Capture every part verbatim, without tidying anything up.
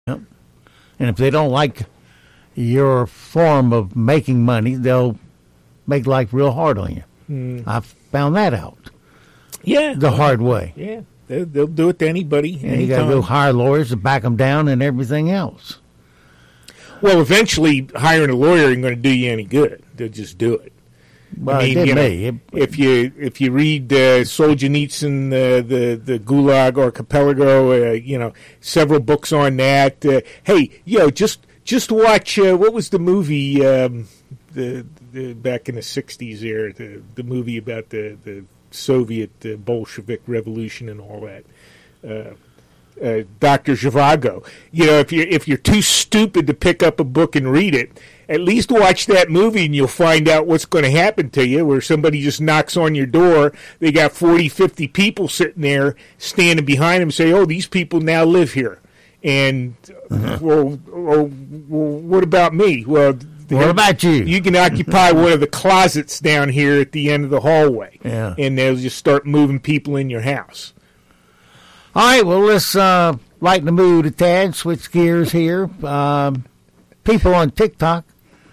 Yep. And if they don't like your form of making money, they'll make life real hard on you. Mm. I've found that out. Yeah. The hard way. Yeah. They'll, they'll do it to anybody. And anytime. You got to go hire lawyers to back them down and everything else. Well, eventually, hiring a lawyer ain't going to do you any good. They'll just do it. Well, I mean, it did you know, me. It, if you if you read uh, Solzhenitsyn, uh, the the Gulag Archipelago, uh, you know, several books on that. Uh, hey, you know, just just watch. Uh, what was the movie? Um, the, the back in the sixties there, the the movie about the the Soviet uh, Bolshevik Revolution and all that. Uh, Uh, Doctor Zhivago. You know, if you're if you're too stupid to pick up a book and read it, at least watch that movie and you'll find out what's going to happen to you. Where somebody just knocks on your door, they got forty, fifty people sitting there standing behind them, and say, "Oh, these people now live here." And uh-huh. well, well, well, what about me? Well, what about you? You can occupy one of the closets down here at the end of the hallway, yeah. and they'll just start moving people in your house. All right, well, let's uh, lighten the mood a tad, switch gears here. Um, people on TikTok,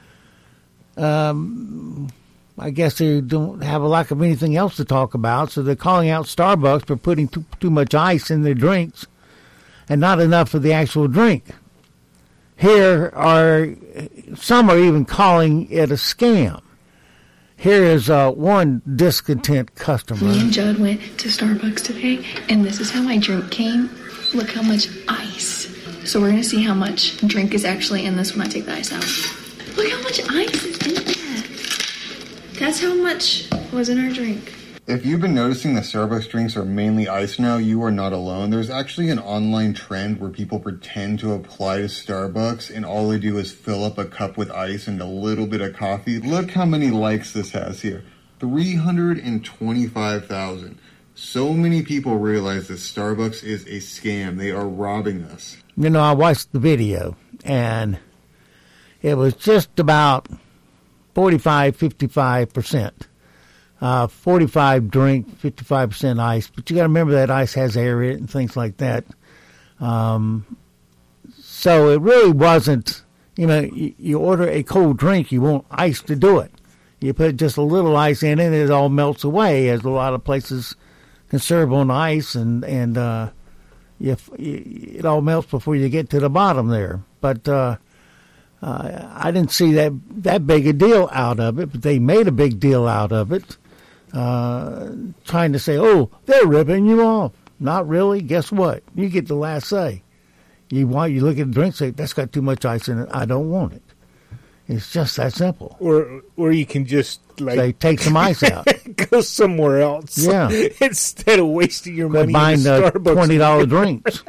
um, I guess they don't have a lack of anything else to talk about, so they're calling out Starbucks for putting too, too much ice in their drinks and not enough of the actual drink. Here are, some are even calling it a scam. Here is uh, one discontent customer. Me and Judd went to Starbucks today, and this is how my drink came. Look how much ice. So we're going to see how much drink is actually in this when I take the ice out. Look how much ice is in that. That's how much was in our drink. If you've been noticing that Starbucks drinks are mainly ice now, you are not alone. There's actually an online trend where people pretend to apply to Starbucks and all they do is fill up a cup with ice and a little bit of coffee. Look how many likes this has here. three hundred twenty-five thousand. So many people realize that Starbucks is a scam. They are robbing us. You know, I watched the video and it was just about forty-five, fifty-five percent. Uh, forty-five drink, fifty-five percent ice. But you got to remember that ice has air in it and things like that. Um, so it really wasn't, you know, you, you order a cold drink, you want ice to do it. You put just a little ice in it, and it all melts away, as a lot of places can serve on ice, and, and uh, you, you, it all melts before you get to the bottom there. But uh, uh, I didn't see that, that big a deal out of it, but they made a big deal out of it. Uh, trying to say, oh, they're ripping you off. Not really. Guess what? You get the last say. You want you look at the drink, say that's got too much ice in it. I don't want it. It's just that simple. Or, or you can just like say, take some ice out, go somewhere else. Yeah, instead of wasting your Quit money buying the the twenty dollar drinks.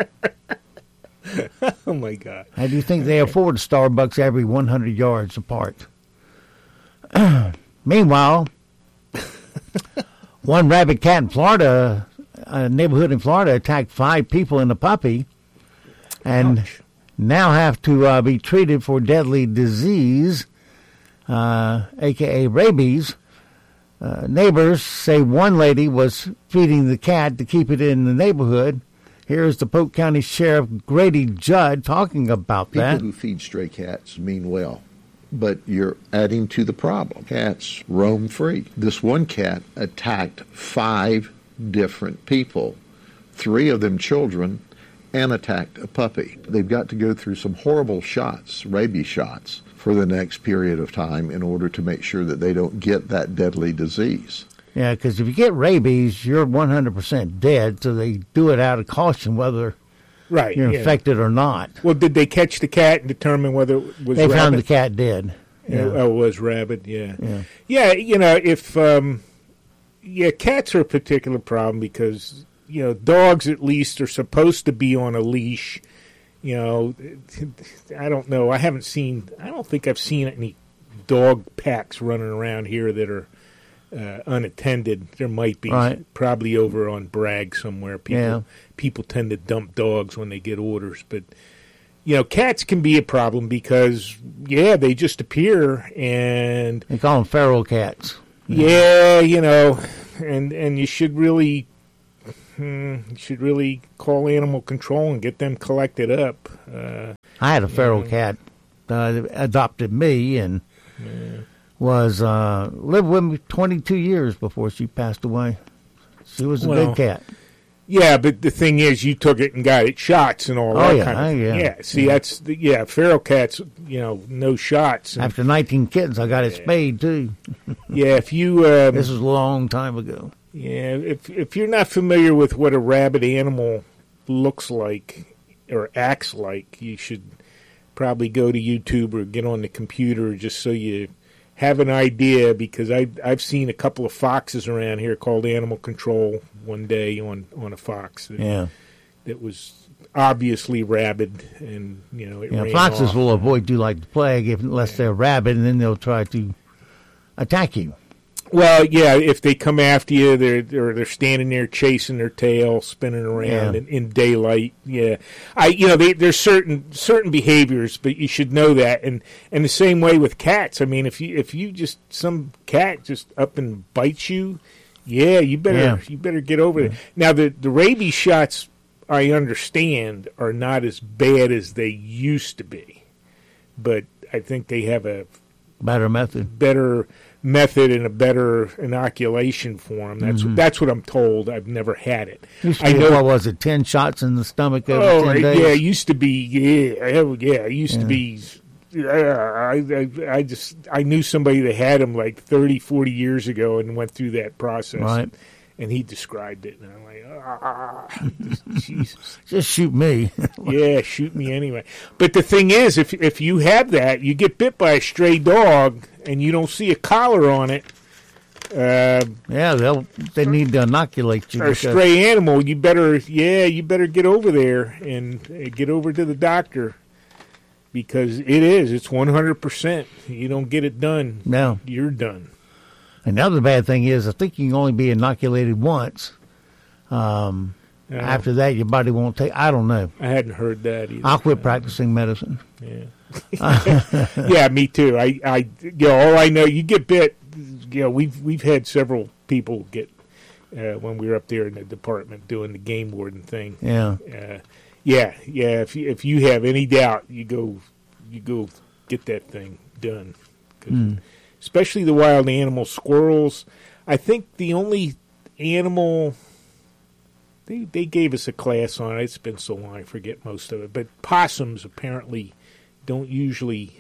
Oh my God! How do you think they afford Starbucks every one hundred yards apart? Meanwhile. One rabid cat in Florida, a neighborhood in Florida, attacked five people and a puppy, and Ouch. now have to uh, be treated for deadly disease, uh, a k a rabies. Uh, neighbors say one lady was feeding the cat to keep it in the neighborhood. Here's the Polk County Sheriff Grady Judd talking about People that. People who feed stray cats mean well. But you're adding to the problem. Cats roam free. This one cat attacked five different people, three of them children, and attacked a puppy. They've got to go through some horrible shots, rabies shots, for the next period of time in order to make sure that they don't get that deadly disease. Yeah, because if you get rabies, you're one hundred percent dead, so they do it out of caution whether right, you're yeah. infected or not. Well, did they catch the cat and determine whether it was They rabid? found the cat dead. Yeah. Oh, it was rabid, yeah. Yeah, yeah you know, if, um, yeah, cats are a particular problem because, you know, dogs at least are supposed to be on a leash. You know, I don't know. I haven't seen, I don't think I've seen any dog packs running around here that are uh, unattended. There might be, right. probably over on Bragg somewhere. People, yeah. people tend to dump dogs when they get orders, but you know, cats can be a problem because, yeah, they just appear and they call them feral cats. Yeah, you know, and and you should really, hmm, you should really call animal control and get them collected up. Uh, I had a feral yeah. cat uh, adopted me and yeah. was uh, lived with me twenty-two years before she passed away. She was a Well, good cat. Yeah, but the thing is, you took it and got it shots and all Oh, that yeah, kind of oh, thing. yeah. Yeah, see, Yeah. that's, the, yeah, feral cats, you know, no shots. And, After nineteen kittens, I got it spayed too. yeah, if you... Um, This was a long time ago. Yeah, if if you're not familiar with what a rabid animal looks like or acts like, you should probably go to YouTube or get on the computer just so you have an idea, because I I've seen a couple of foxes around here called Animal Control one day on, on a fox that, Yeah. that was obviously rabid, and you know it Yeah, ran foxes off. will avoid you like the plague if, unless they're rabid, and then they'll try to attack you. Well, yeah, if they come after you, they're they're, they're standing there chasing their tail, spinning around Yeah. in, in daylight. Yeah, I you know they, there's certain certain behaviors, but you should know that. And, and the same way with cats. I mean, if you if you just some cat just up and bites you, yeah, you better Yeah. you better get over it. Now the the rabies shots, I understand, are not as bad as they used to be, but I think they have a Better method. better method and a better inoculation for them. That's Mhm. that's what I'm told. I've never had it. Used to I be, know. what was it, ten shots in the stomach every Oh, ten days? yeah, it used to be. Yeah, hell, yeah, it used Yeah. to be. Yeah, I, I, I just I knew somebody that had them like thirty, forty years ago and went through that process. Right. And he described it, and I'm like, ah, Jesus. Just shoot me. Yeah, shoot me anyway. But the thing is, if if you have that, you get bit by a stray dog, and you don't see a collar on it, uh, Yeah, they'll they need to inoculate you. or a because- stray animal, you better, yeah, you better get over there and uh, get over to the doctor, because it is, it's one hundred percent. You don't get it done, No. you're done. Another bad thing is, I think you can only be inoculated once. Um, Uh, after that, your body won't take. I don't know. I hadn't heard that either. I'll quit practicing medicine. Yeah. Yeah, me too. I, I, you know, all I know, you get bit. You know, we've we've had several people get uh, when we were up there in the department doing the game warden thing. Yeah. Uh, yeah, yeah. If you, if you have any doubt, you go you go get that thing done. 'Cause Mm. especially the wild animals, squirrels. I think the only animal. They they gave us a class on it. It's been so long, I forget most of it. But possums apparently don't usually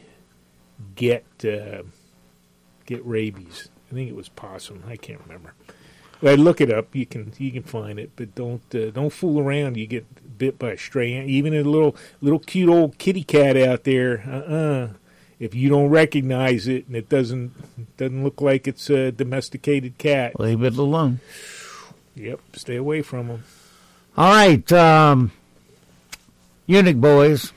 get uh, get rabies. I think it was possum. I can't remember. But look it up. You can you can find it. But don't uh, don't fool around. You get bit by a stray ant. Even a little little cute old kitty cat out there. Uh uh If you don't recognize it and it doesn't doesn't look like it's a domesticated cat, Leave it alone. yep, stay away from them. All right, um, Eunuch boys.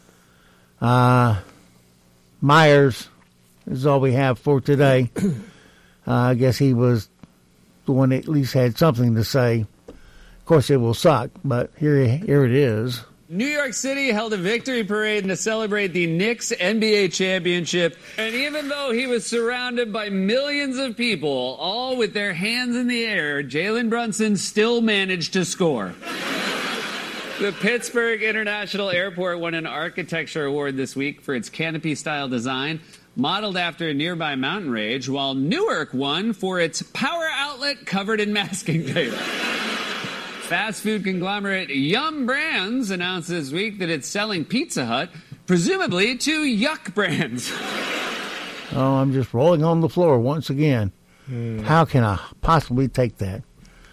Uh, Myers is all we have for today. Uh, I guess he was the one that at least had something to say. Of course, it will suck, but here, here it is. New York City held a victory parade to celebrate the Knicks N B A championship. And even though he was surrounded by millions of people, all with their hands in the air, Jalen Brunson still managed to score. The Pittsburgh International Airport won an architecture award this week for its canopy-style design, modeled after a nearby mountain range, while Newark won for its power outlet covered in masking tape. Fast food conglomerate Yum Brands announced this week that it's selling Pizza Hut, presumably to Yuck Brands. Oh, I'm just rolling on the floor once again. Hmm. How can I possibly take that?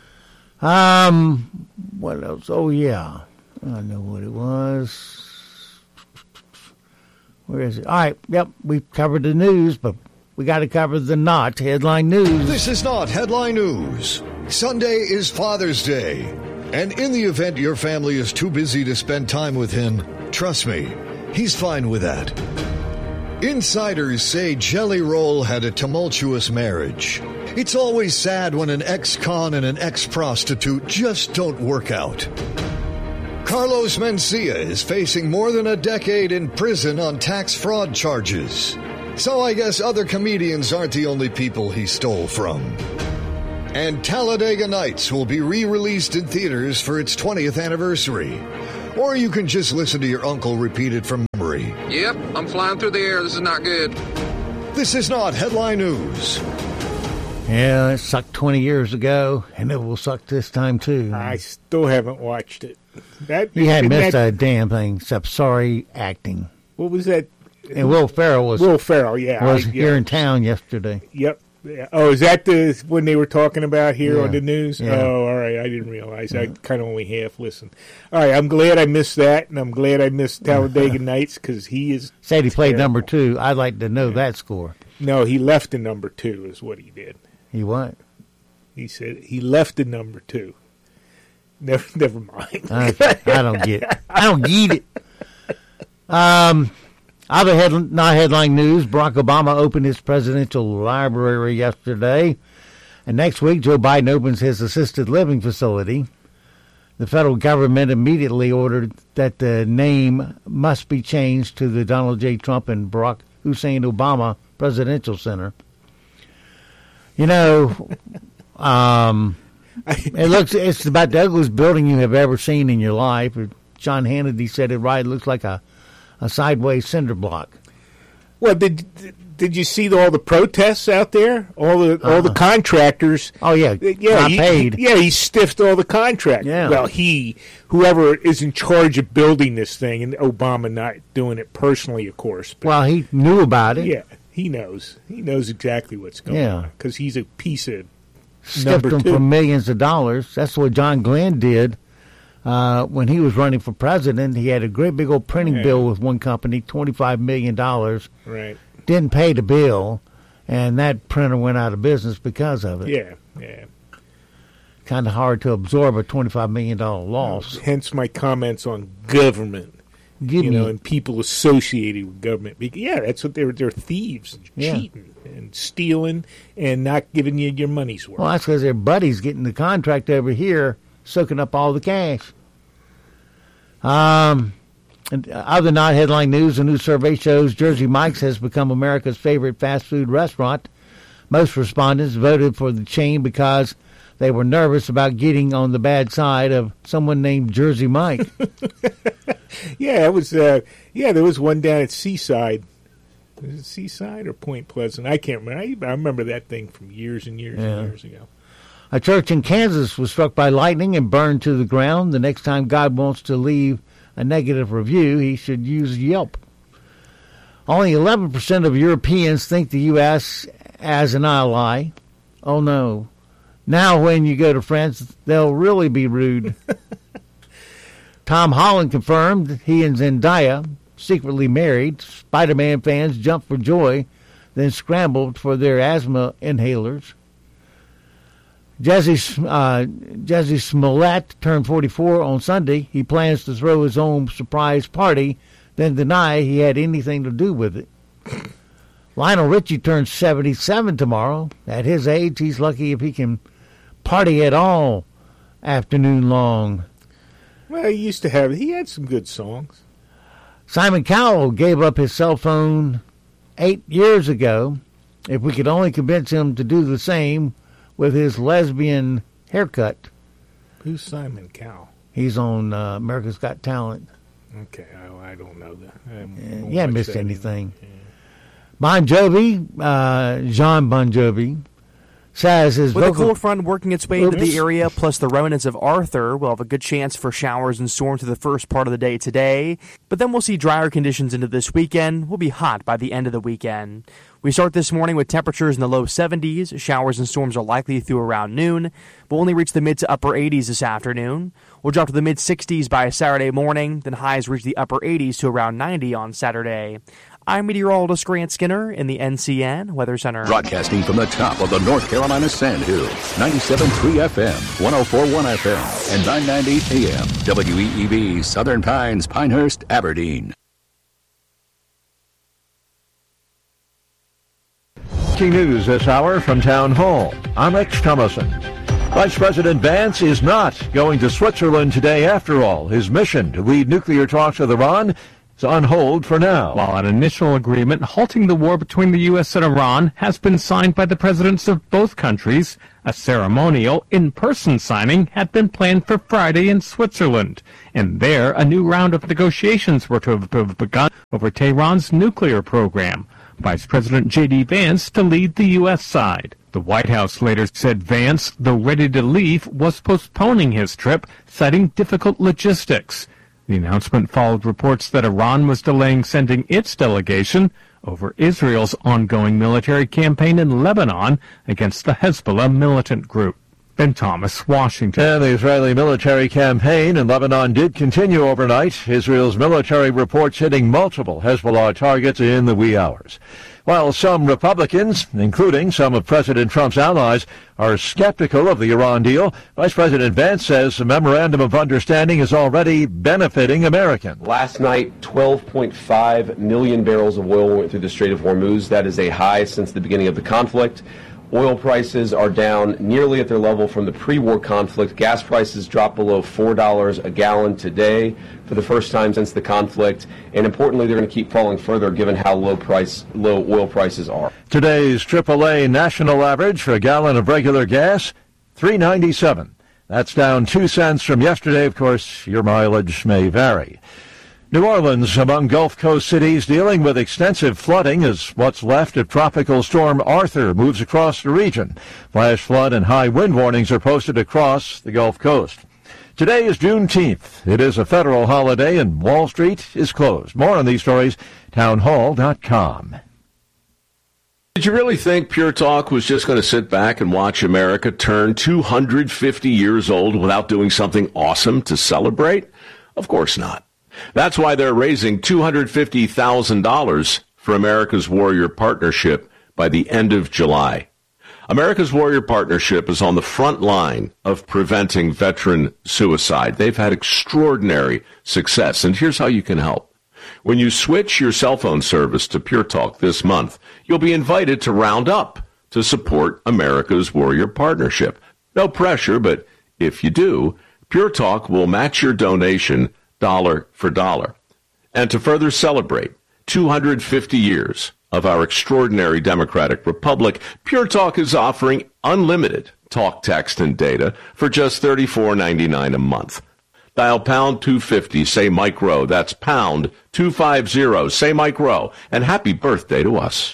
Um, what else? Oh, yeah. I know what it was. Where is it? All right. Yep, we've covered the news, but we got to cover the not headline news. This is not headline news. Sunday is Father's Day. And in the event your family is too busy to spend time with him, trust me, he's fine with that. Insiders say Jelly Roll had a tumultuous marriage. It's always sad when an ex-con and an ex-prostitute just don't work out. Carlos Mencia is facing more than a decade in prison on tax fraud charges. So I guess other comedians aren't the only people he stole from. And Talladega Nights will be re-released in theaters for its twentieth anniversary. Or you can just listen to your uncle repeat it from memory. Yep, I'm flying through the air. This is not good. This is not Headline News. Yeah, it sucked twenty years ago, and it will suck this time, too. I still haven't watched it. That You hadn't missed that, a damn thing except sorry acting. What was that? And Will Ferrell was, Will Ferrell, yeah. was I, here yeah. in town yesterday. Yep. Yeah. Oh, is that the when they were talking about here Yeah. on the news? Yeah. Oh, all right. I didn't realize. I kind of only half listened. All right. I'm glad I missed that, and I'm glad I missed Talladega Nights because he is. Said he played terrible. number two. I'd like to know that score. No, he left the number two is what he did. He what? He said he left the number two. Never, never mind. I, I don't get it. I don't get it. Um, other head, not headline news, Barack Obama opened his presidential library yesterday. And next week, Joe Biden opens his assisted living facility. The federal government immediately ordered that the name must be changed to the Donald J. Trump and Barack Hussein Obama Presidential Center. You know, um, it looks it's about the ugliest building you have ever seen in your life. John Hannity said it right. It looks like a, a sideways cinder block. Well, did did you see all the protests out there? All the all the contractors. Oh yeah, yeah, not he, paid. Yeah, he stiffed all the contractors. Yeah. Well, he, whoever is in charge of building this thing, and Obama not doing it personally, of course. But Well, he knew about it. yeah, he knows. He knows exactly what's going Yeah. on because he's a piece of Stiffed number him two. for millions of dollars. That's what John Glenn did uh, when he was running for president. He had a great big old printing Yeah. bill with one company, twenty-five million dollars. Right. Didn't pay the bill, and that printer went out of business because of it. Yeah. Yeah. Kind of hard to absorb a twenty-five million dollars loss. Hence my comments on government. Give you me, know, and people associated with government. Bec- Yeah, that's what they're. They're thieves, and Yeah. cheating, and stealing, and not giving you your money's worth. well, that's because their buddies getting the contract over here, soaking up all the cash. Um, and other not headline news, a new survey shows Jersey Mike's has become America's favorite fast food restaurant. Most respondents voted for the chain because they were nervous about getting on the bad side of someone named Jersey Mike. Yeah, it was. Uh, yeah, there was one down at Seaside. Was it Seaside or Point Pleasant? I can't remember. I, I remember that thing from years and years Yeah. and years ago. A church in Kansas was struck by lightning and burned to the ground. The next time God wants to leave a negative review, he should use Yelp. Only eleven percent of Europeans think the U S as an ally. Oh, no. Now when you go to France, they'll really be rude. Tom Holland confirmed he and Zendaya secretly married. Spider-Man fans jumped for joy, then scrambled for their asthma inhalers. Jesse, uh, Jesse Smollett turned forty-four on Sunday. He plans to throw his own surprise party, then deny he had anything to do with it. Lionel Richie turns seventy-seven tomorrow. At his age, he's lucky if he can party at all afternoon long. Well, he used to have. He had some good songs. Simon Cowell gave up his cell phone eight years ago. If we could only convince him to do the same with his lesbian haircut. Who's Simon Cowell? He's on uh, America's Got Talent. Okay, I, I don't know that. I haven't- Yeah, don't you haven't watch missed that anything. anymore. Bon Jovi, uh, Jean Bon Jovi, says his With a vocal... cold front working its way into Oops. the area, plus the remnants of Arthur, we'll have a good chance for showers and storms through the first part of the day today. But then we'll see drier conditions into this weekend. We'll be hot by the end of the weekend. We start this morning with temperatures in the low seventies. Showers and storms are likely through around noon. We'll only reach the mid to upper eighties this afternoon. We'll drop to the mid sixties by Saturday morning. Then highs reach the upper eighties to around ninety on Saturday. I'm meteorologist Grant Skinner in the N C N Weather Center. Broadcasting from the top of the North Carolina Sandhills, ninety-seven point three F M, one oh four point one F M, and nine ninety A M, W E E B, Southern Pines, Pinehurst, Aberdeen. News this hour from Town Hall. I'm Rex Thomason. Vice President Vance is not going to Switzerland today after all. His mission to lead nuclear talks with Iran is on hold for now. While an initial agreement halting the war between the U S and Iran has been signed by the presidents of both countries, a ceremonial in-person signing had been planned for Friday in Switzerland. And there, a new round of negotiations were to have begun over Tehran's nuclear program. Vice President J D Vance to lead the U S side. The White House later said Vance, though ready to leave, was postponing his trip, citing difficult logistics. The announcement followed reports that Iran was delaying sending its delegation over Israel's ongoing military campaign in Lebanon against the Hezbollah militant group. Ben Thomas, Washington. And the Israeli military campaign in Lebanon did continue overnight. Israel's military reports hitting multiple Hezbollah targets in the wee hours. While some Republicans, including some of President Trump's allies, are skeptical of the Iran deal, Vice President Vance says the memorandum of understanding is already benefiting Americans. Last night, twelve point five million barrels of oil went through the Strait of Hormuz. That is a high since the beginning of the conflict. Oil prices are down nearly at their level from the pre-war conflict. Gas prices dropped below four dollars a gallon today for the first time since the conflict. And importantly, they're going to keep falling further given how low price, low oil prices are. Today's triple A national average for a gallon of regular gas, three ninety-seven. That's down two cents from yesterday. Of course, your mileage may vary. New Orleans, among Gulf Coast cities dealing with extensive flooding as what's left of Tropical Storm Arthur moves across the region. Flash flood and high wind warnings are posted across the Gulf Coast. Today is Juneteenth. It is a federal holiday and Wall Street is closed. More on these stories, town hall dot com. Did you really think Pure Talk was just going to sit back and watch America turn two hundred fifty years old without doing something awesome to celebrate? Of course not. That's why they're raising two hundred fifty thousand dollars for America's Warrior Partnership by the end of July. America's Warrior Partnership is on the front line of preventing veteran suicide. They've had extraordinary success, and here's how you can help. When you switch your cell phone service to Pure Talk this month, you'll be invited to round up to support America's Warrior Partnership. No pressure, but if you do, Pure Talk will match your donation dollar for dollar. And to further celebrate two hundred fifty years of our extraordinary democratic republic, Pure Talk is offering unlimited talk, text, and data for just thirty-four ninety-nine a month. Dial pound two fifty, say Mike Rowe. That's pound two fifty, say Mike Rowe. And happy birthday to us.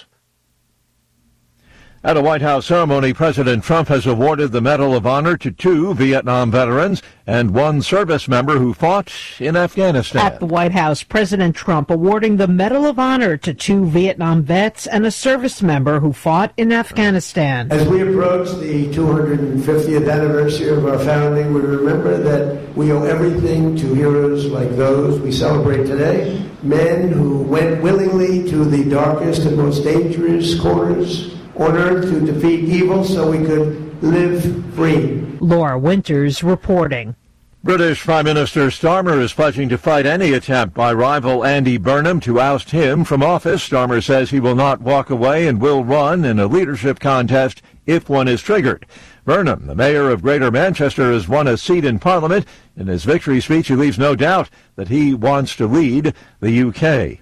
At a White House ceremony, President Trump has awarded the Medal of Honor to two Vietnam veterans and one service member who fought in Afghanistan. At the White House, President Trump awarding the Medal of Honor to two Vietnam vets and a service member who fought in Afghanistan. As we approach the two hundred fiftieth anniversary of our founding, we remember that we owe everything to heroes like those we celebrate today, men who went willingly to the darkest and most dangerous corners on earth to defeat evil so we could live free. Laura Winters reporting. British Prime Minister Starmer is pledging to fight any attempt by rival Andy Burnham to oust him from office. Starmer says he will not walk away and will run in a leadership contest if one is triggered. Burnham, the mayor of Greater Manchester, has won a seat in Parliament. In his victory speech, he leaves no doubt that he wants to lead the U K.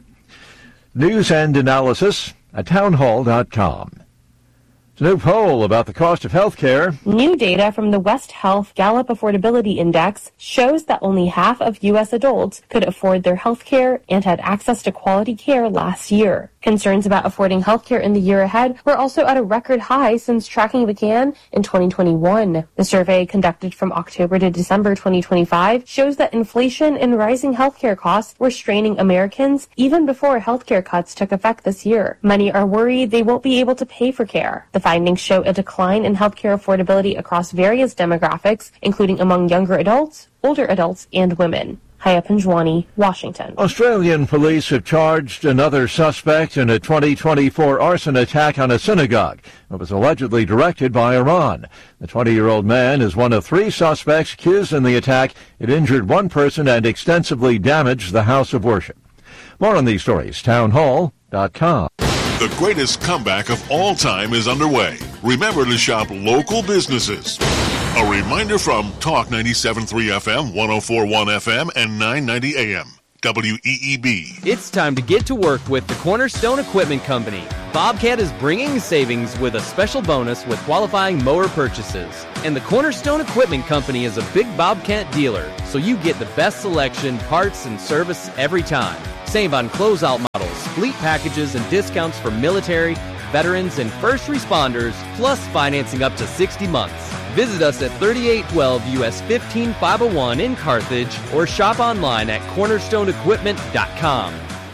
News and analysis at town hall dot com. It's a new poll about the cost of health care. New data from the West Health Gallup Affordability Index shows that only half of U S adults could afford their health care and had access to quality care last year. Concerns about affording health care in the year ahead were also at a record high since tracking began in twenty twenty-one. The survey, conducted from October to December twenty twenty-five, shows that inflation and rising health care costs were straining Americans even before health care cuts took effect this year. Many are worried they won't be able to pay for care. The findings show a decline in healthcare affordability across various demographics, including among younger adults, older adults, and women. Haya Panjwani, Washington. Australian police have charged another suspect in a twenty twenty-four arson attack on a synagogue that was allegedly directed by Iran. The twenty-year-old man is one of three suspects accused in the attack. It injured one person and extensively damaged the house of worship. More on these stories, town hall dot com. The greatest comeback of all time is underway. Remember to shop local businesses. A reminder from Talk ninety-seven point three F M, one oh four point one F M, and nine ninety A M. W E E B. It's time to get to work with the Cornerstone Equipment Company. Bobcat is bringing savings with a special bonus with qualifying mower purchases. And the Cornerstone Equipment Company is a big Bobcat dealer, so you get the best selection, parts, and service every time. Save on closeout models, fleet packages, and discounts for military, veterans, and first responders, plus financing up to sixty months. Visit us at thirty-eight twelve U S fifteen five oh one in Carthage or shop online at cornerstone equipment dot com.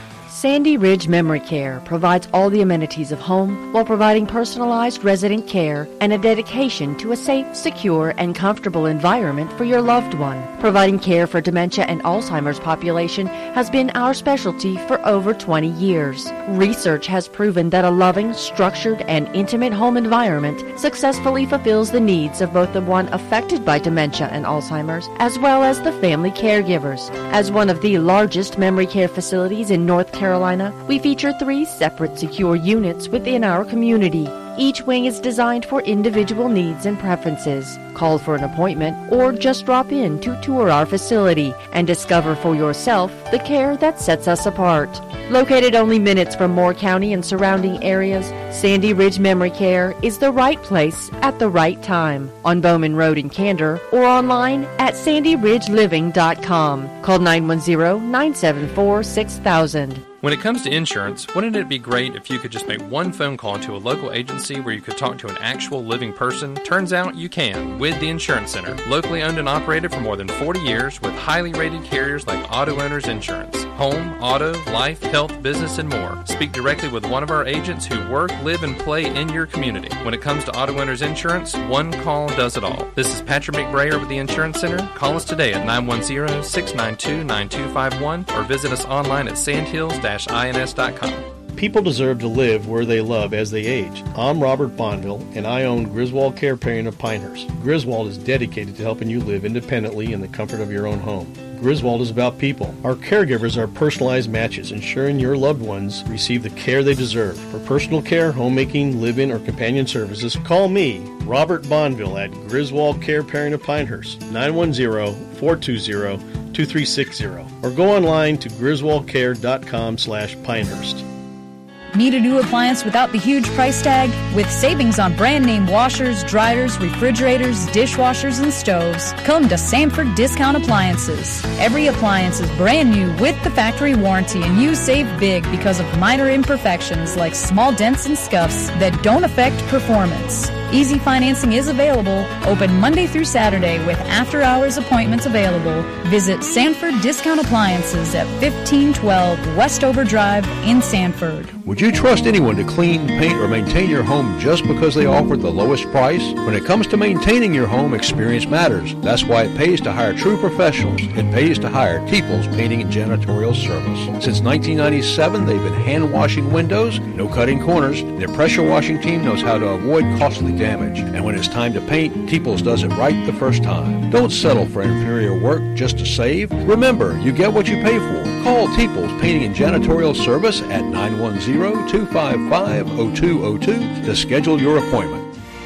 Sandy Ridge Memory Care provides all the amenities of home while providing personalized resident care and a dedication to a safe, secure, and comfortable environment for your loved one. Providing care for dementia and Alzheimer's population has been our specialty for over twenty years. Research has proven that a loving, structured, and intimate home environment successfully fulfills the needs of both the one affected by dementia and Alzheimer's as well as the family caregivers. As one of the largest memory care facilities in North Carolina, Carolina, we feature three separate secure units within our community. Each wing is designed for individual needs and preferences. Call for an appointment or just drop in to tour our facility and discover for yourself the care that sets us apart. Located only minutes from Moore County and surrounding areas, Sandy Ridge Memory Care is the right place at the right time. On Bowman Road in Candor or online at sandy ridge living dot com. Call nine one zero, nine seven four, six thousand. When it comes to insurance, wouldn't it be great if you could just make one phone call to a local agency where you could talk to an actual living person? Turns out you can with the Insurance Center. Locally owned and operated for more than forty years with highly rated carriers like Auto Owners Insurance. Home, auto, life, health, business, and more. Speak directly with one of our agents who work, live, and play in your community. When it comes to Auto Owners Insurance, one call does it all. This is Patrick McBrayer with the Insurance Center. Call us today at nine one zero, six nine two, nine two five one or visit us online at sandhills dash ins dot com. People deserve to live where they love as they age. I'm Robert Bonneville, and I own Griswold Care Paring of Pinehurst. Griswold is dedicated to helping you live independently in the comfort of your own home. Griswold is about people. Our caregivers are personalized matches, ensuring your loved ones receive the care they deserve. For personal care, homemaking, live-in, or companion services, call me, Robert Bonneville, at Griswold Care Paring of Pinehurst, nine one zero, four two zero, two three six zero, or go online to griswold care dot com slash Pinehurst. Need a new appliance without the huge price tag? With savings on brand name washers, dryers, refrigerators, dishwashers, and stoves, come to Sanford Discount Appliances. Every appliance is brand new with the factory warranty, and you save big because of minor imperfections like small dents and scuffs that don't affect performance. Easy financing is available, open Monday through Saturday with after-hours appointments available. Visit Sanford Discount Appliances at fifteen twelve Westover Drive in Sanford. Would you trust anyone to clean, paint, or maintain your home just because they offer the lowest price? When it comes to maintaining your home, experience matters. That's why it pays to hire true professionals. It pays to hire Teeples Painting and Janitorial Service. Since nineteen ninety-seven, they've been hand-washing windows, no cutting corners. Their pressure washing team knows how to avoid costly damage. And when it's time to paint, Teeples does it right the first time. Don't settle for inferior work just to save. Remember, you get what you pay for. Call Teeples Painting and Janitorial Service at nine one zero, two five five, zero two zero two to schedule your appointment.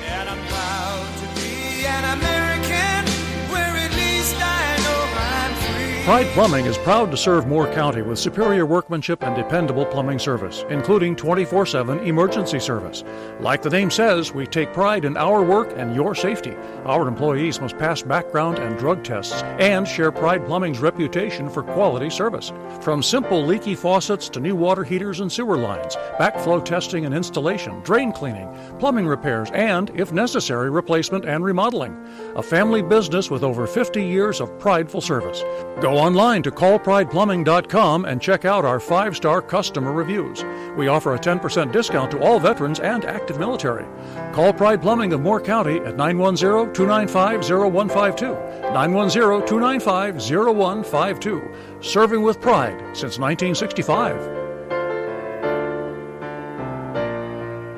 Pride Plumbing is proud to serve Moore County with superior workmanship and dependable plumbing service, including twenty-four seven emergency service. Like the name says, we take pride in our work and your safety. Our employees must pass background and drug tests and share Pride Plumbing's reputation for quality service. From simple leaky faucets to new water heaters and sewer lines, backflow testing and installation, drain cleaning, plumbing repairs, and, if necessary, replacement and remodeling. A family business with over fifty years of prideful service. Go online to call pride plumbing dot com and check out our five-star customer reviews. We offer a ten percent discount to all veterans and active military. Call Pride Plumbing of Moore County at nine one zero, two nine five, zero one five two, nine one zero, two nine five, zero one five two. Serving with pride since nineteen sixty-five.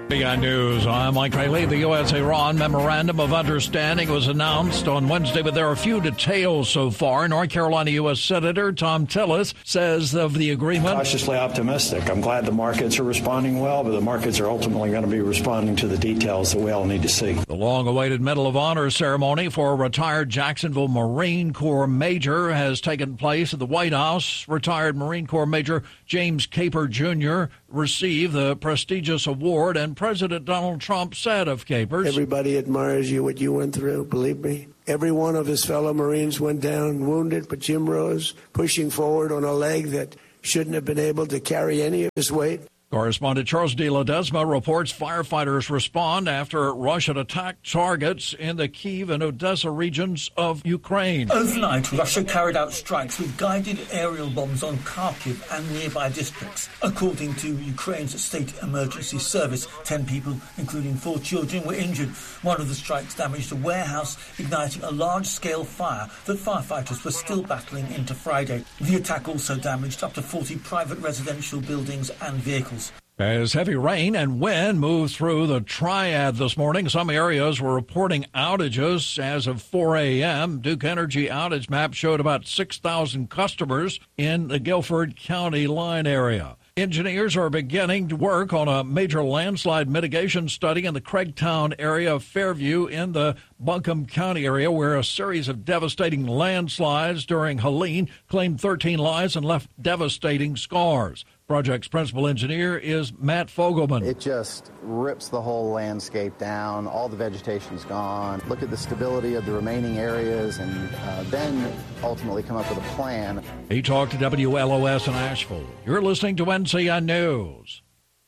B I News, I'm Mike Rayleigh. The U S Iran Memorandum of Understanding was announced on Wednesday, but there are a few details so far. North Carolina U S Senator Thom Tillis says of the agreement, cautiously optimistic. I'm glad the markets are responding well, but the markets are ultimately going to be responding to the details that we all need to see. The long-awaited Medal of Honor ceremony for a retired Jacksonville Marine Corps Major has taken place at the White House. Retired Marine Corps Major James Caper Junior received the prestigious award, and President Donald Trump said of Capers, everybody admires you, what you went through, believe me. Every one of his fellow Marines went down wounded, but Jim rose, pushing forward on a leg that shouldn't have been able to carry any of his weight. Correspondent Charles de Ledesma reports firefighters respond after Russia attacked targets in the Kyiv and Odessa regions of Ukraine. Overnight, Russia carried out strikes with guided aerial bombs on Kharkiv and nearby districts. According to Ukraine's state emergency service, ten people, including four children, were injured. One of the strikes damaged a warehouse, igniting a large-scale fire that firefighters were still battling into Friday. The attack also damaged up to forty private residential buildings and vehicles. As heavy rain and wind moved through the Triad this morning, some areas were reporting outages as of four a.m. Duke Energy outage map showed about six thousand customers in the Guilford County line area. Engineers are beginning to work on a major landslide mitigation study in the Craigtown area of Fairview in the Buncombe County area, where a series of devastating landslides during Helene claimed thirteen lives and left devastating scars. Project's principal engineer is Matt Fogelman. It just rips the whole landscape down. All the vegetation's gone. Look at the stability of the remaining areas and uh, then ultimately come up with a plan. He talked to W L O S in Asheville. You're listening to N C N News.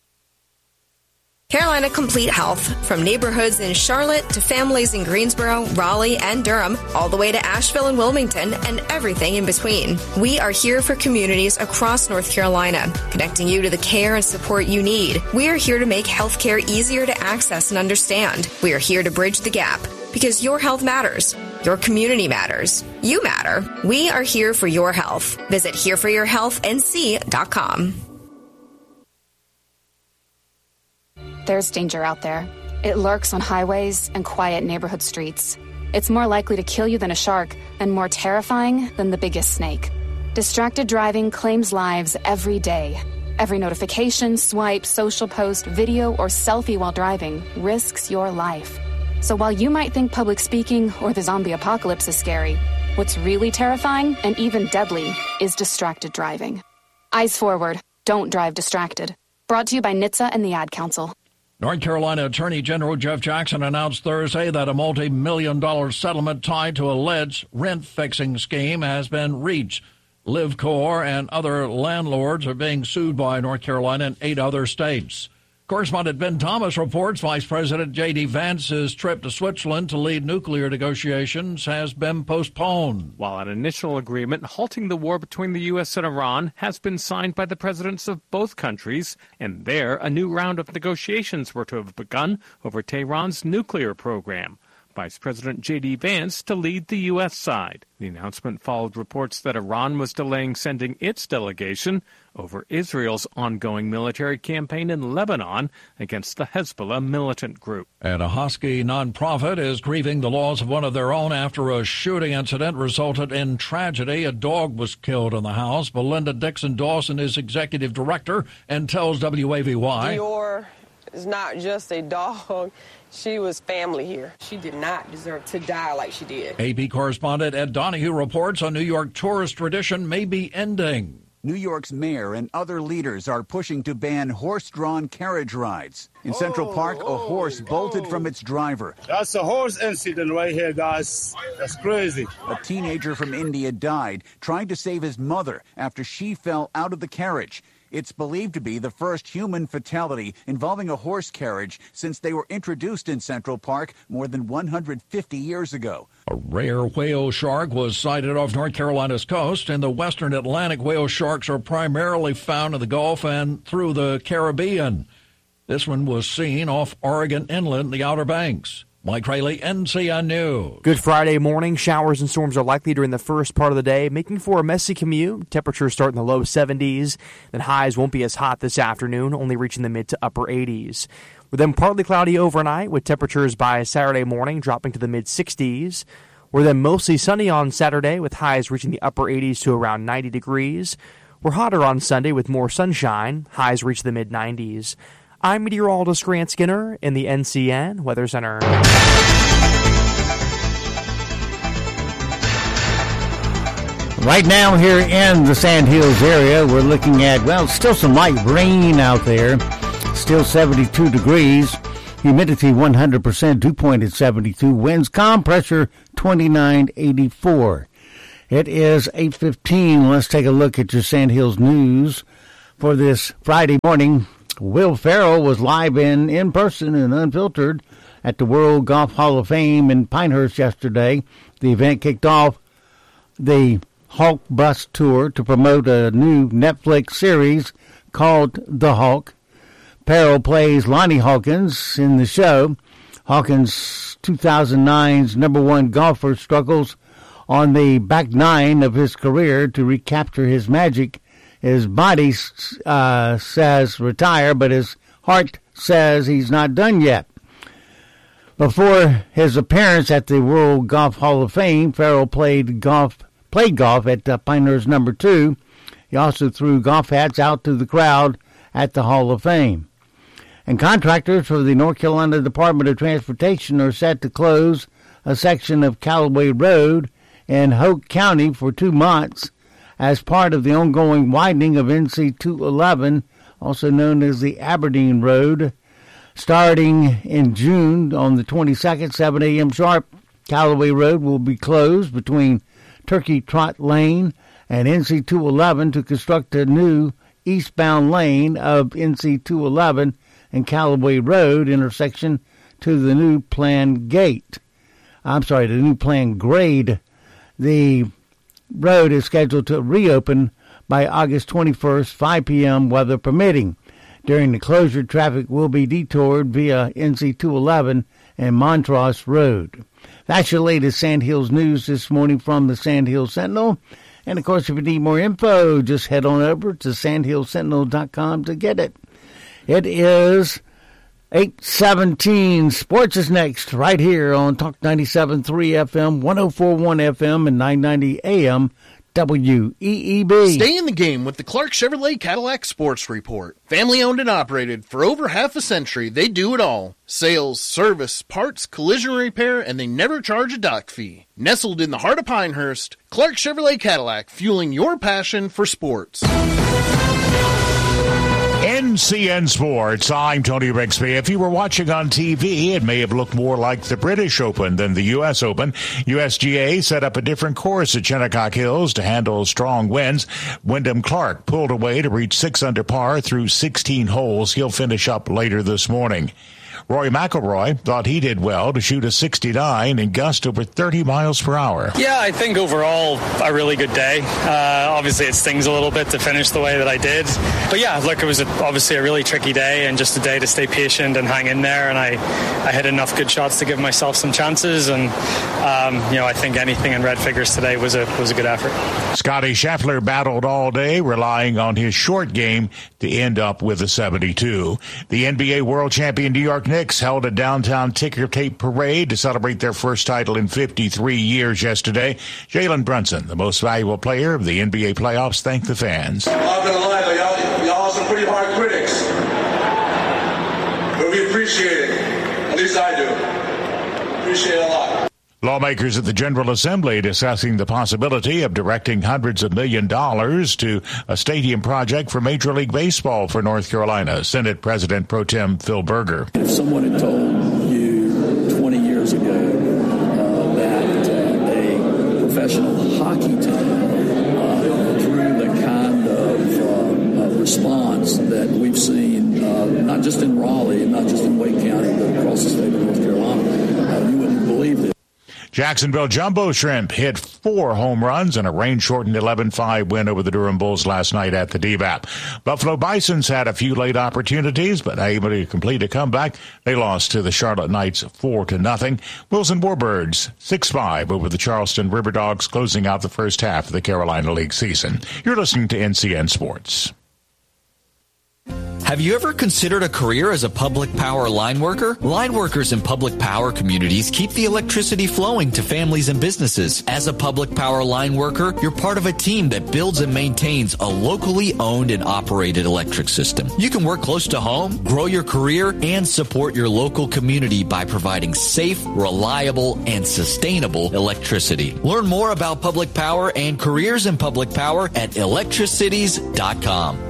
Carolina Complete Health, from neighborhoods in Charlotte to families in Greensboro, Raleigh, and Durham, all the way to Asheville and Wilmington, and everything in between. We are here for communities across North Carolina, connecting you to the care and support you need. We are here to make healthcare easier to access and understand. We are here to bridge the gap, because your health matters. Your community matters. You matter. We are here for your health. Visit here for your health N C dot com. There's danger out there. It lurks on highways and quiet neighborhood streets. It's more likely to kill you than a shark and more terrifying than the biggest snake. Distracted driving claims lives every day. Every notification, swipe, social post, video, or selfie while driving risks your life. So while you might think public speaking or the zombie apocalypse is scary, what's really terrifying and even deadly is distracted driving. Eyes forward. Don't drive distracted. Brought to you by N H T S A and the Ad Council. North Carolina Attorney General Jeff Jackson announced Thursday that a multi-million dollar settlement tied to alleged rent-fixing scheme has been reached. LivCor and other landlords are being sued by North Carolina and eight other states. Correspondent Ben Thomas reports Vice President J D. Vance's trip to Switzerland to lead nuclear negotiations has been postponed. While an initial agreement halting the war between the U S and Iran has been signed by the presidents of both countries, and there a new round of negotiations were to have begun over Tehran's nuclear program. Vice President J D. Vance to lead the U S side. The announcement followed reports that Iran was delaying sending its delegation over Israel's ongoing military campaign in Lebanon against the Hezbollah militant group. And a Husky nonprofit is grieving the loss of one of their own after a shooting incident resulted in tragedy. A dog was killed in the house. Belinda Dixon Dawson is executive director and tells W A V Y. Dior is not just a dog. She was family here. She did not deserve to die like she did. A P correspondent Ed Donahue reports a New York tourist tradition may be ending. New York's mayor and other leaders are pushing to ban horse-drawn carriage rides. In Central Park, a horse bolted from its driver. That's a horse incident right here, guys. That's crazy. A teenager from India died trying to save his mother after she fell out of the carriage. It's believed to be the first human fatality involving a horse carriage since they were introduced in Central Park more than one hundred fifty years ago. A rare whale shark was sighted off North Carolina's coast. In the western Atlantic, whale sharks are primarily found in the Gulf and through the Caribbean. This one was seen off Oregon inland, the Outer Banks. Mike Riley, N C N News. Good Friday morning. Showers and storms are likely during the first part of the day, making for a messy commute. Temperatures start in the low seventies. Then highs won't be as hot this afternoon, only reaching the mid to upper eighties. We're then partly cloudy overnight, with temperatures by Saturday morning dropping to the mid sixties. We're then mostly sunny on Saturday, with highs reaching the upper eighties to around ninety degrees. We're hotter on Sunday with more sunshine. Highs reach the mid nineties. I'm meteorologist Grant Skinner in the N C N Weather Center. Right now here in the Sand Hills area, we're looking at, well, still some light rain out there. Still seventy-two degrees. Humidity one hundred percent. Dew point at seventy-two. Winds calm. Pressure twenty-nine eighty-four. It is eight fifteen. Let's take a look at your Sand Hills news for this Friday morning. Will Ferrell was live in, in person and unfiltered at the World Golf Hall of Fame in Pinehurst yesterday. The event kicked off the Hulk Bus Tour to promote a new Netflix series called The Hulk. Ferrell plays Lonnie Hawkins in the show. Hawkins, two thousand nine's number one golfer, struggles on the back nine of his career to recapture his magic. His body uh, says retire, but his heart says he's not done yet. Before his appearance at the World Golf Hall of Fame, Ferrell played golf played golf at uh, Pinehurst number two. He also threw golf hats out to the crowd at the Hall of Fame. And contractors for the North Carolina Department of Transportation are set to close a section of Callaway Road in Hoke County for two months. As part of the ongoing widening of N C two eleven, also known as the Aberdeen Road. Starting in June on the twenty-second, seven a.m. sharp, Callaway Road will be closed between Turkey Trot Lane and N C two eleven to construct a new eastbound lane of N C two eleven and Callaway Road intersection to the new planned gate. I'm sorry, the new planned grade. The road is scheduled to reopen by August twenty-first, five p.m., weather permitting. During the closure, traffic will be detoured via N C two eleven and Montross Road. That's your latest Sand Hills news this morning from the Sand Hills Sentinel. And, of course, if you need more info, just head on over to sand hills sentinel dot com to get it. It is eight seventeen. Sports is next right here on Talk ninety-seven point three F M, ten forty-one F M, and nine ninety A M W E E B. Stay in the game with the Clark Chevrolet Cadillac Sports Report. Family owned and operated for over half a century, they do it all. Sales, service, parts, collision repair, and they never charge a dock fee. Nestled in the heart of Pinehurst, Clark Chevrolet Cadillac, fueling your passion for sports. N C N Sports, I'm Tony Rigsby. If you were watching on T V, it may have looked more like the British Open than the U S Open. U S G A set up a different course at Shinnecock Hills to handle strong winds. Wyndham Clark pulled away to reach six under par through sixteen holes. He'll finish up later this morning. Rory McIlroy thought he did well to shoot a sixty-nine and gust over thirty miles per hour. Yeah, I think overall a really good day. Uh, obviously, it stings a little bit to finish the way that I did. But yeah, look, it was a, obviously a really tricky day and just a day to stay patient and hang in there. And I, I hit enough good shots to give myself some chances. And, um, you know, I think anything in red figures today was a, was a good effort. Scotty Scheffler battled all day, relying on his short game to end up with a seventy-two. The N B A World Champion New York Knicks held a downtown ticker tape parade to celebrate their first title in fifty-three years yesterday. Jalen Brunson, the most valuable player of the N B A playoffs, thanked the fans. I'm not going to lie, though, y'all, y'all are some pretty hard critics. But we appreciate it. At least I do. Appreciate it a lot. Lawmakers at the General Assembly discussing the possibility of directing hundreds of million dollars to a stadium project for Major League Baseball for North Carolina. Senate President Pro Tem Phil Berger. If someone had told you twenty years ago uh, that uh, a professional hockey team uh, through the kind of uh, uh, response that we've seen, uh, not just in Raleigh, not just in Wake County, but across the state of North Carolina, uh, you wouldn't believe it. Jacksonville Jumbo Shrimp hit four home runs in a rain-shortened eleven five win over the Durham Bulls last night at the D V A P. Buffalo Bisons had a few late opportunities, but able to complete a comeback. They lost to the Charlotte Knights four to nothing. Wilson Warbirds six five over the Charleston River Dogs, closing out the first half of the Carolina League season. You're listening to N C N Sports. Have you ever considered a career as a public power line worker? Line workers in public power communities keep the electricity flowing to families and businesses. As a public power line worker, you're part of a team that builds and maintains a locally owned and operated electric system. You can work close to home, grow your career, and support your local community by providing safe, reliable, and sustainable electricity. Learn more about public power and careers in public power at electricities dot com.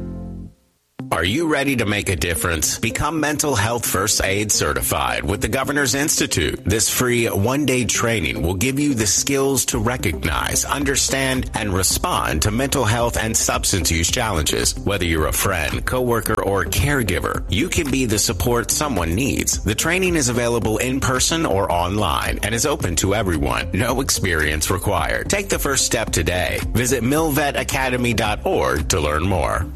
Are you ready to make a difference? Become Mental Health First Aid Certified with the Governor's Institute. This free one-day training will give you the skills to recognize, understand, and respond to mental health and substance use challenges. Whether you're a friend, coworker, or caregiver, you can be the support someone needs. The training is available in person or online and is open to everyone. No experience required. Take the first step today. Visit milvet academy dot org to learn more.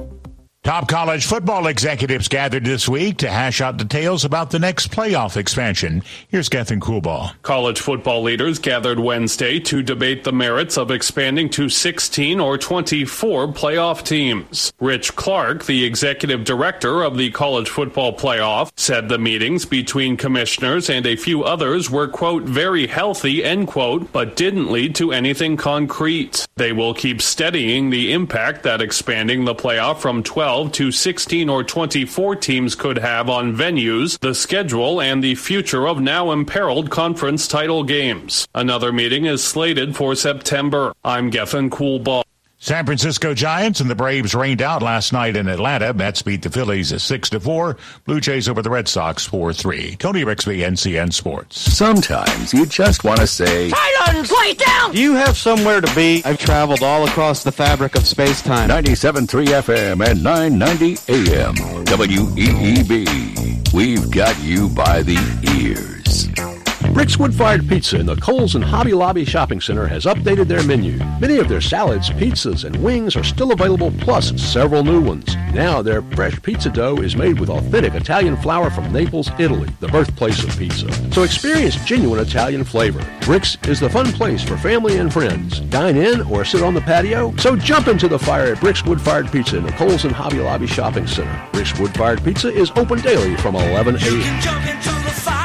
Top college football executives gathered this week to hash out details about the next playoff expansion. Here's Gethin Coolball. College football leaders gathered Wednesday to debate the merits of expanding to sixteen or twenty-four playoff teams. Rich Clark, the executive director of the College Football Playoff, said the meetings between commissioners and a few others were, quote, very healthy, end quote, but didn't lead to anything concrete. They will keep studying the impact that expanding the playoff from twelve to sixteen or twenty-four teams could have on venues, the schedule, and the future of now imperiled conference title games. Another meeting is slated for September. I'm Gethin Coolball. San Francisco Giants and the Braves rained out last night in Atlanta. Mets beat the Phillies six to four. Blue Jays over the Red Sox four three. Tony Rixby, N C N Sports. Sometimes you just want to say, Titans, lay it down! Do you have somewhere to be? I've traveled all across the fabric of space-time. ninety-seven point three F M and nine ninety A M. W E E B. We've got you by the ears. Rick's Wood-Fired Pizza in the Kohl's and Hobby Lobby Shopping Center has updated their menu. Many of their salads, pizzas, and wings are still available, plus several new ones. Now their fresh pizza dough is made with authentic Italian flour from Naples, Italy, the birthplace of pizza. So experience genuine Italian flavor. Rick's is the fun place for family and friends. Dine in or sit on the patio? So jump into the fire at Rick's Wood-Fired Pizza in the Kohl's and Hobby Lobby Shopping Center. Rick's Wood-Fired Pizza is open daily from eleven a.m.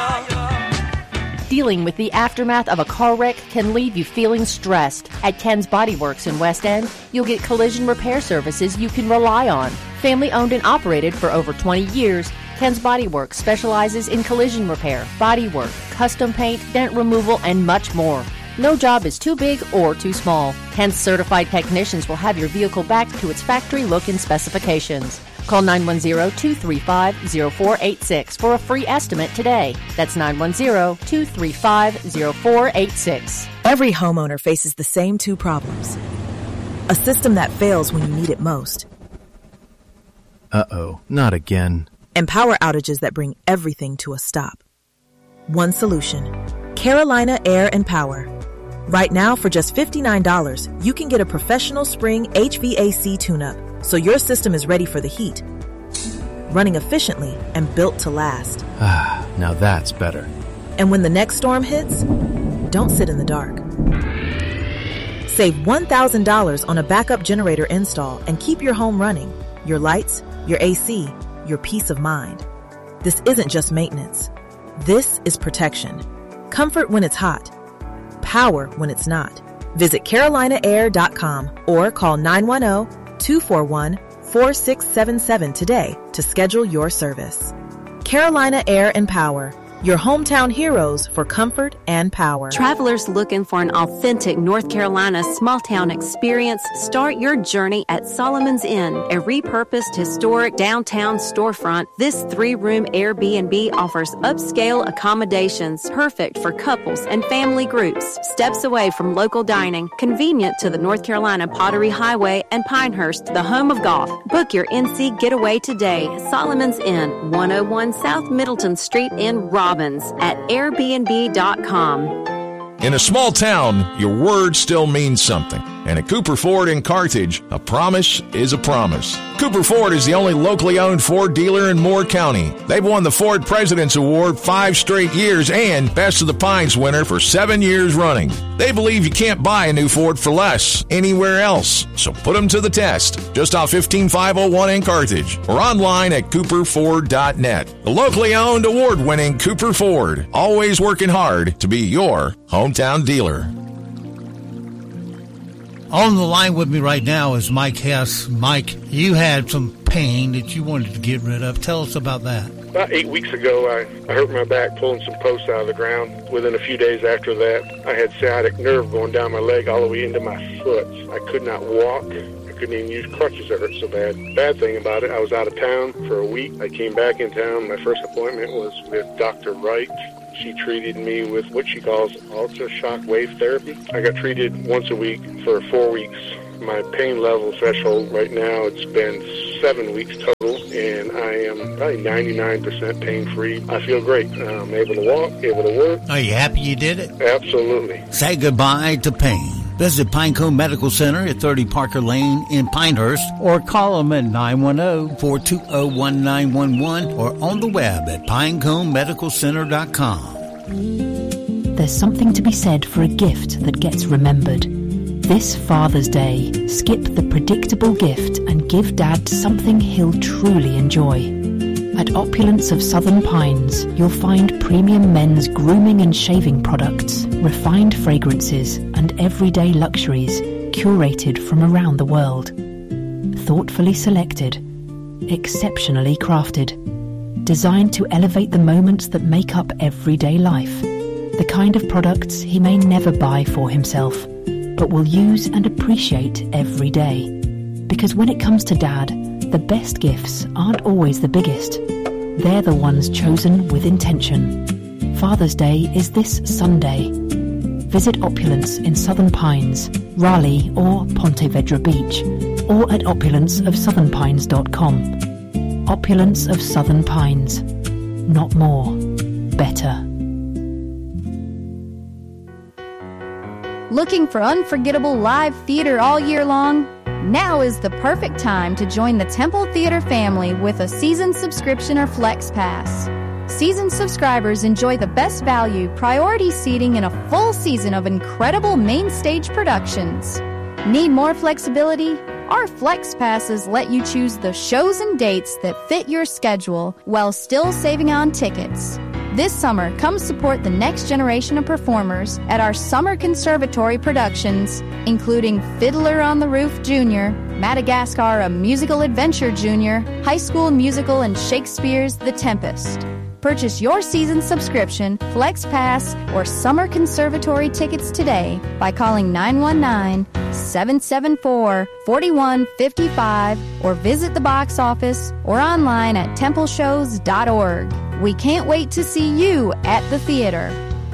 Dealing with the aftermath of a car wreck can leave you feeling stressed. At Ken's Body Works in West End, you'll get collision repair services you can rely on. Family owned and operated for over twenty years, Ken's Body Works specializes in collision repair, body work, custom paint, dent removal, and much more. No job is too big or too small. Ken's certified technicians will have your vehicle back to its factory look and specifications. Call nine one zero, two three five, zero four eight six for a free estimate today. That's nine one zero, two three five, zero four eight six. Every homeowner faces the same two problems. A system that fails when you need it most. Uh-oh, not again. And power outages that bring everything to a stop. One solution. Carolina Air and Power. Right now, for just fifty-nine dollars, you can get a professional spring H V A C tune-up, so your system is ready for the heat, running efficiently and built to last. Ah, now that's better. And when the next storm hits, don't sit in the dark. Save one thousand dollars on a backup generator install and keep your home running, your lights, your A C, your peace of mind. This isn't just maintenance. This is protection. Comfort when it's hot. Power when it's not. Visit carolina air dot com or call nine one zero, two four one, four six seven seven today to schedule your service. Carolina Air and Power, your hometown heroes for comfort and power. Travelers looking for an authentic North Carolina small town experience, start your journey at Solomon's Inn, a repurposed historic downtown storefront. This three-room Airbnb offers upscale accommodations, perfect for couples and family groups. Steps away from local dining, convenient to the North Carolina Pottery Highway and Pinehurst, the home of golf. Book your N C getaway today. Solomon's Inn, one oh one South Middleton Street in Raleigh. Robbins at airbnb dot com. In a small town, your word still means something. And at Cooper Ford in Carthage, a promise is a promise. Cooper Ford is the only locally owned Ford dealer in Moore County. They've won the Ford President's Award five straight years and Best of the Pines winner for seven years running. They believe you can't buy a new Ford for less anywhere else. So put them to the test. Just off fifteen five oh one in Carthage or online at cooper ford dot net. The locally owned, award-winning Cooper Ford. Always working hard to be your hometown dealer. On the line with me right now is Mike Hess. Mike, you had some pain that you wanted to get rid of. Tell us about that. About eight weeks ago, I, I hurt my back pulling some posts out of the ground. Within a few days after that, I had sciatic nerve going down my leg all the way into my foot. I could not walk. I couldn't even use crutches. It hurt so bad. Bad thing about it, I was out of town for a week. I came back in town. My first appointment was with Doctor Wright. She treated me with what she calls ultra-shock wave therapy. I got treated once a week for four weeks. My pain level threshold right now, it's been seven weeks total, and I am probably ninety-nine percent pain-free. I feel great. I'm able to walk, able to work. Are you happy you did it? Absolutely. Say goodbye to pain. Visit Pinecone Medical Center at thirty Parker Lane in Pinehurst or call them at nine one zero, four two zero, one nine one one or on the web at pinecone medical center dot com. There's something to be said for a gift that gets remembered. This Father's Day, skip the predictable gift and give Dad something he'll truly enjoy. At Opulence of Southern Pines, you'll find premium men's grooming and shaving products, refined fragrances, and everyday luxuries curated from around the world. Thoughtfully selected, exceptionally crafted, designed to elevate the moments that make up everyday life. The kind of products he may never buy for himself, but will use and appreciate every day. Because when it comes to Dad, the best gifts aren't always the biggest. They're the ones chosen with intention. Father's Day is this Sunday. Visit Opulence in Southern Pines, Raleigh or Ponte Vedra Beach, or at opulence of southern pines dot com. Opulence of Southern Pines. Not more, better. Looking for unforgettable live theater all year long? Now is the perfect time to join the Temple Theater family with a season subscription or Flex Pass. Season subscribers enjoy the best value, priority seating, and a full season of incredible main stage productions. Need more flexibility? Our Flex Passes let you choose the shows and dates that fit your schedule while still saving on tickets. This summer, come support the next generation of performers at our Summer Conservatory productions, including Fiddler on the Roof Junior, Madagascar, A Musical Adventure Junior, High School Musical, and Shakespeare's The Tempest. Purchase your season subscription, Flex Pass, or Summer Conservatory tickets today by calling nine one nine, seven seven four, four one five five or visit the box office or online at temple shows dot org. We can't wait to see you at the theater.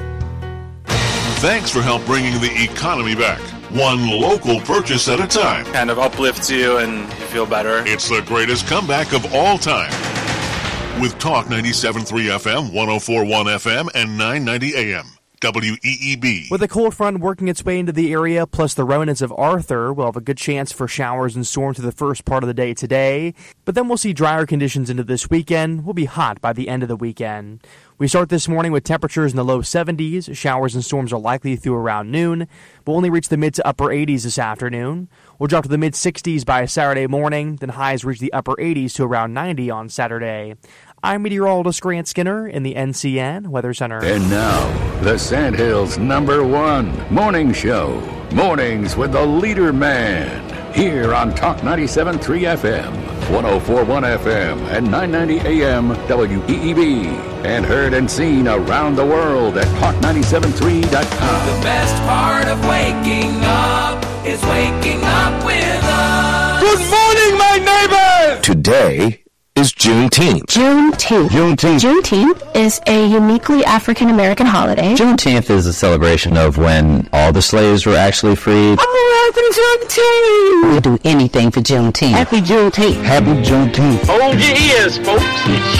Thanks for help bringing the economy back. One local purchase at a time. Kind of uplifts you and you feel better. It's the greatest comeback of all time. With Talk ninety-seven point three F M, one oh four point one F M, and nine ninety A M. W E E B. With a cold front working its way into the area, plus the remnants of Arthur, we'll have a good chance for showers and storms through the first part of the day today. But then we'll see drier conditions into this weekend. We'll be hot by the end of the weekend. We start this morning with temperatures in the low seventies. Showers and storms are likely through around noon. We'll only reach the mid to upper eighties this afternoon. We'll drop to the mid sixties by Saturday morning. Then highs reach the upper eighties to around ninety on Saturday. I'm meteorologist Grant Skinner in the N C N Weather Center. And now, the Sandhills' number one morning show. Mornings with the Leader Man. Here on Talk ninety-seven point three F M, one oh four point one F M, and nine ninety A M W E E B. And heard and seen around the world at talk ninety-seven point three dot com. The best part of waking up is waking up with us. Good morning, my neighbors! Today is Juneteenth. Juneteenth. Juneteenth. Juneteenth is a uniquely African-American holiday. Juneteenth is a celebration of when all the slaves were actually freed. American Juneteenth! We'll do anything for Juneteenth. Happy Juneteenth. Happy Juneteenth. Hold your ears, folks. It's